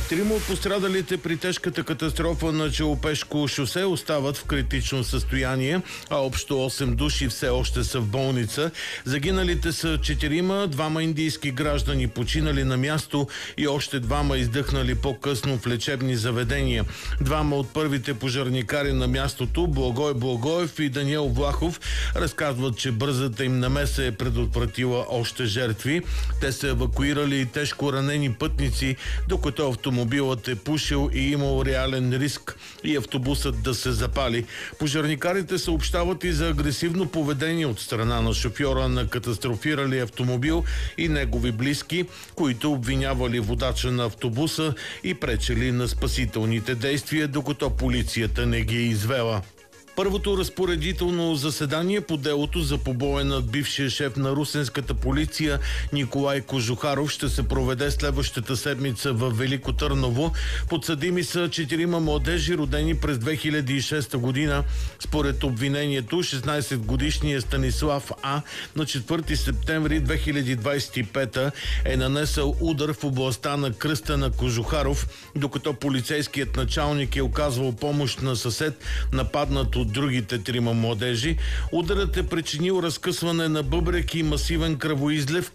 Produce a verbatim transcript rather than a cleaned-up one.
Трима от пострадалите при тежката катастрофа на Челопешко шосе остават в критично състояние, а общо осем души все още са в болница. Загиналите са четирима, двама индийски граждани починали на място и още двама издъхнали по-късно в лечебни заведения. Двама от първите пожарникари на мястото, Благой Благоев и Даниел Влахов, разказват, че бързата им намеса е предотвратила още жертви. Те са евакуирали тежко ранени пътници, докато автомобилът е пушил и имал реален риск и автобусът да се запали. Пожарникарите съобщават и за агресивно поведение от страна на шофьора на катастрофирали автомобил и негови близки, които обвинявали водача на автобуса и пречели на спасителните действия, докато полицията не ги е извела. Първото разпоредително заседание по делото за побоя над бившия шеф на русенската полиция Николай Кожухаров ще се проведе следващата седмица в Велико Търново. Подсъдими са четирима младежи, родени през две хиляди и шеста година. Според обвинението, шестнайсетгодишният Станислав А. на четвърти септември две хиляди двайсет и пета е нанесъл удар в областта на кръста на Кожухаров, докато полицейският началник е оказвал помощ на съсед, нападнат от другите трима младежи. Ударът е причинил разкъсване на бъбрек и масивен кръвоизлив,